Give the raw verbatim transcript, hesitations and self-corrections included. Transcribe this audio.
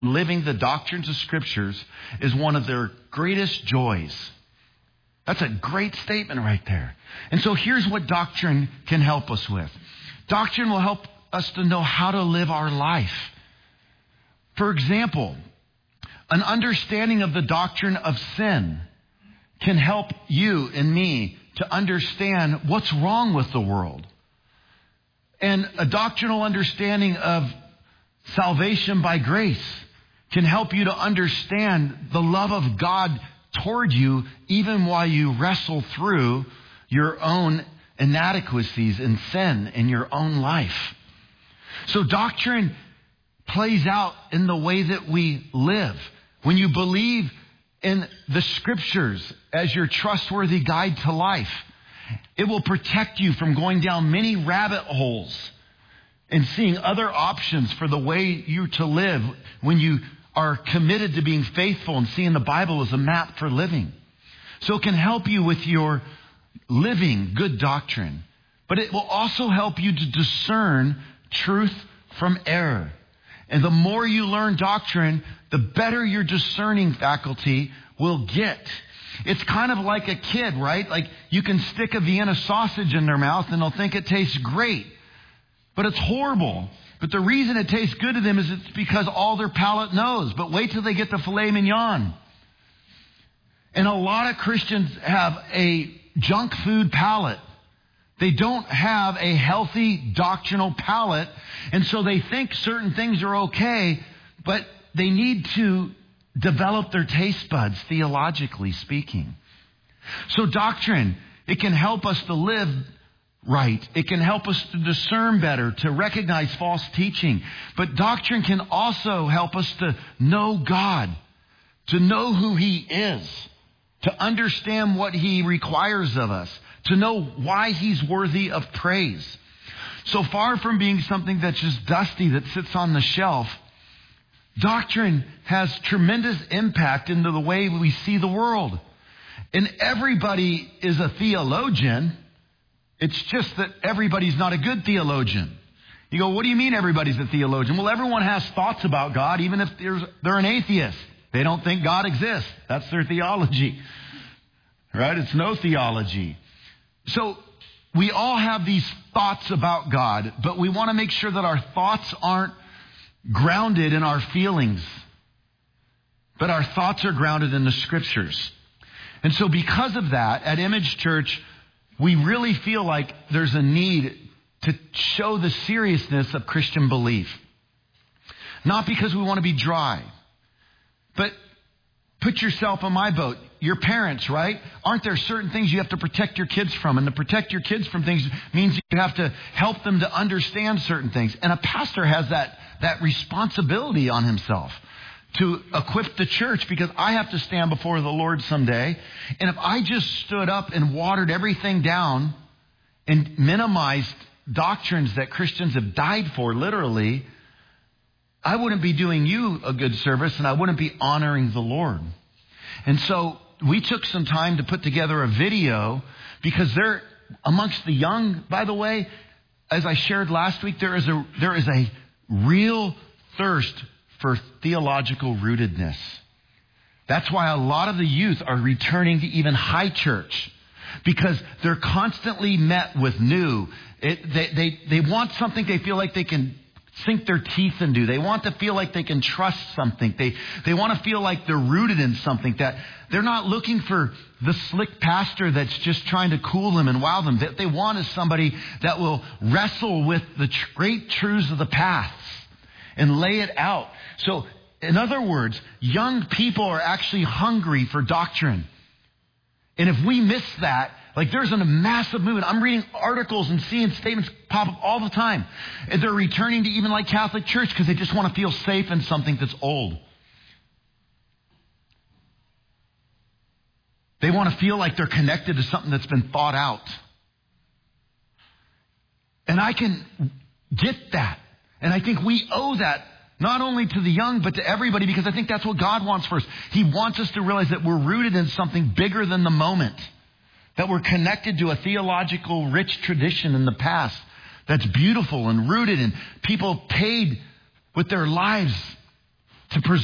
living the doctrines of Scriptures is one of their greatest joys. That's a great statement right there. And so here's what doctrine can help us with. Doctrine will help us to know how to live our life. For example, an understanding of the doctrine of sin can help you and me to understand what's wrong with the world. And a doctrinal understanding of salvation by grace can help you to understand the love of God toward you, even while you wrestle through your own inadequacies and sin in your own life. So doctrine plays out in the way that we live. When you believe in the Scriptures as your trustworthy guide to life, it will protect you from going down many rabbit holes and seeing other options for the way you're to live when you are committed to being faithful and seeing the Bible as a map for living. So it can help you with your living good doctrine. But it will also help you to discern truth from error. And the more you learn doctrine, the better your discerning faculty will get. It's kind of like a kid, right? Like you can stick a Vienna sausage in their mouth and they'll think it tastes great. But it's horrible. But the reason it tastes good to them is it's because all their palate knows. But wait till they get the filet mignon. And a lot of Christians have a junk food palate. They don't have a healthy doctrinal palate. And so they think certain things are okay, but they need to develop their taste buds, theologically speaking. So doctrine, it can help us to live right. It can help us to discern better, to recognize false teaching. But doctrine can also help us to know God, to know who He is, to understand what He requires of us, to know why He's worthy of praise. So far from being something that's just dusty that sits on the shelf, doctrine has tremendous impact into the way we see the world. And everybody is a theologian. It's just that everybody's not a good theologian. You go, what do you mean everybody's a theologian? Well, everyone has thoughts about God, even if there's, they're an atheist. They don't think God exists. That's their theology. Right? It's no theology. So we all have these thoughts about God, but we want to make sure that our thoughts aren't grounded in our feelings, but our thoughts are grounded in the Scriptures. And so because of that, at Image Church, we really feel like there's a need to show the seriousness of Christian belief. Not because we want to be dry, but put yourself in my boat. Your parents, right? Aren't there certain things you have to protect your kids from? And to protect your kids from things means you have to help them to understand certain things. And a pastor has that, that responsibility on himself to equip the church, because I have to stand before the Lord someday. And if I just stood up and watered everything down and minimized doctrines that Christians have died for, literally, I wouldn't be doing you a good service and I wouldn't be honoring the Lord. And so we took some time to put together a video, because there, amongst the young, by the way, as I shared last week, there is a there is a real thirst for theological rootedness. That's why a lot of the youth are returning to even high church, because they're constantly met with new. It, they, they, they want something they feel like they can sink their teeth into. They want to feel like they can trust something. They, they want to feel like they're rooted in something, that they're not looking for the slick pastor that's just trying to cool them and wow them. What they want is somebody that will wrestle with the tr- great truths of the past and lay it out. So, in other words, young people are actually hungry for doctrine. And if we miss that, like there's a massive movement. I'm reading articles and seeing statements pop up all the time. And they're returning to even like Catholic Church because they just want to feel safe in something that's old. They want to feel like they're connected to something that's been thought out. And I can get that. And I think we owe that not only to the young, but to everybody, because I think that's what God wants for us. He wants us to realize that we're rooted in something bigger than the moment, that we're connected to a theological rich tradition in the past that's beautiful and rooted, and people paid with their lives to preserve